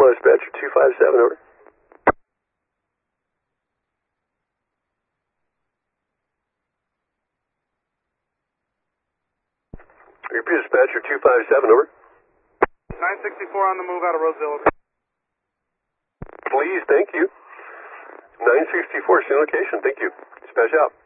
Roswell Dispatcher 257, over. Repeat, Dispatcher 257, over. 964 on the move out of Roseville, over. Please, thank you. 964, same location, thank you. Dispatch out.